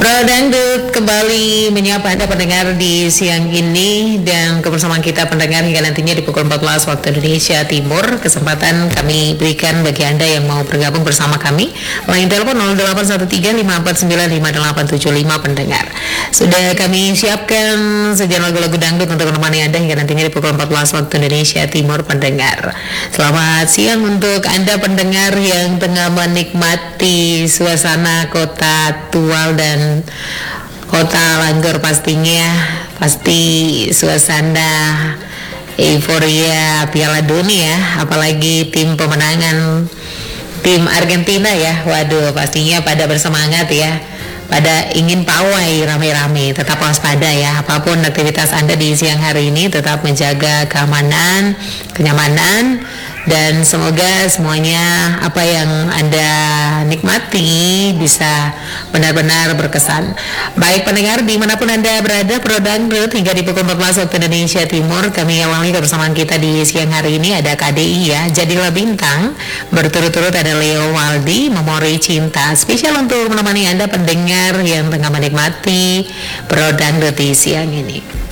Pro Dangdut kembali menyapa Anda pendengar di siang ini dan kebersamaan kita pendengar hingga nantinya di pukul 14 waktu Indonesia Timur. Kesempatan kami berikan bagi Anda yang mau bergabung bersama kami. Line telepon 081354958875 pendengar. Sudah kami siapkan sejumlah lagu-lagu dangdut untuk menemani Anda hingga nantinya di pukul 14 waktu Indonesia Timur pendengar. Selamat siang untuk Anda pendengar yang tengah menikmati suasana kota Tual dan kota Langgor pastinya. Pasti suasana euforia Piala Dunia, apalagi tim pemenangan tim Argentina ya. Waduh, pastinya pada bersemangat ya, pada ingin pawai rame-rame. Tetap waspada ya, apapun aktivitas Anda di siang hari ini, tetap menjaga keamanan, kenyamanan, dan semoga semuanya apa yang Anda nikmati bisa benar-benar berkesan. Baik pendengar dimanapun Anda berada, Pro Dangdut hingga di pukul 14 waktu Indonesia Timur. Kami awali kebersamaan kita di siang hari ini ada KDI ya, Jadilah Bintang. Berturut-turut ada Leo Waldi, Memori Cinta. Spesial untuk menemani Anda pendengar yang tengah menikmati Pro Dangdut di siang ini.